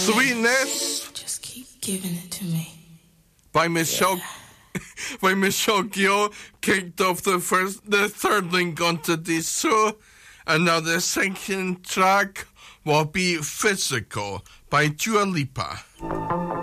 Sweetness. Just keep giving it to me. By Michelle Gill kicked off the third link onto this show, and now the second track will be Physical by Dua Lipa.